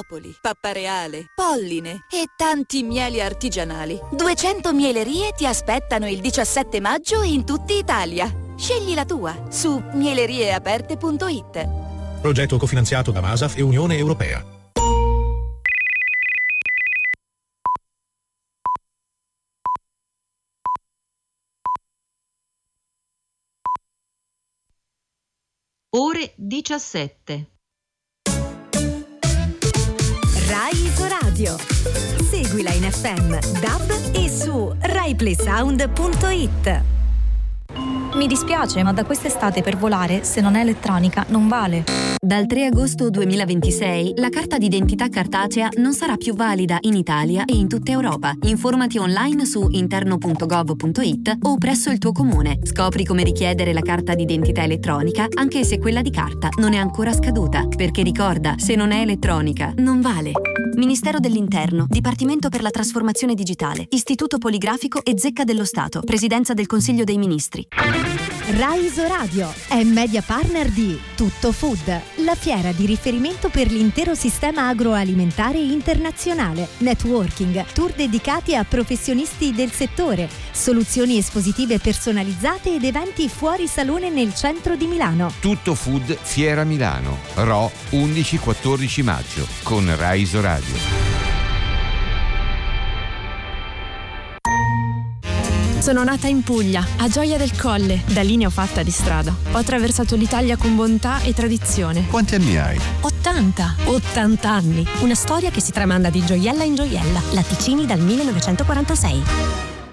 Napoli, Pappareale, Polline e tanti mieli artigianali. 200 mielerie ti aspettano il 17 maggio in tutta Italia. Scegli la tua su mielerieaperte.it. Progetto cofinanziato da Masaf e Unione Europea. Ore 17. Rai Isoradio. Seguila in FM, DAB e su RaiPlaySound.it. Mi dispiace, ma da quest'estate per volare, se non è elettronica, non vale. Dal 3 agosto 2026 la carta d'identità cartacea non sarà più valida in Italia e in tutta Europa. Informati online su interno.gov.it o presso il tuo comune. Scopri come richiedere la carta d'identità elettronica anche se quella di carta non è ancora scaduta. Perché ricorda, se non è elettronica, non vale. Ministero dell'Interno, Dipartimento per la Trasformazione Digitale, Istituto Poligrafico e Zecca dello Stato, Presidenza del Consiglio dei Ministri. Rai Isoradio è media partner di Tutto Food, la fiera di riferimento per l'intero sistema agroalimentare internazionale, networking, tour dedicati a professionisti del settore, soluzioni espositive personalizzate ed eventi fuori salone nel centro di Milano. Tutto Food Fiera Milano, Ro 11-14 maggio, con Rai Isoradio. Sono nata in Puglia, a Gioia del Colle. Da lì ne ho fatta di strada. Ho attraversato l'Italia con bontà e tradizione. Quanti anni hai? 80 anni. Una storia che si tramanda di gioiella in gioiella. Latticini dal 1946.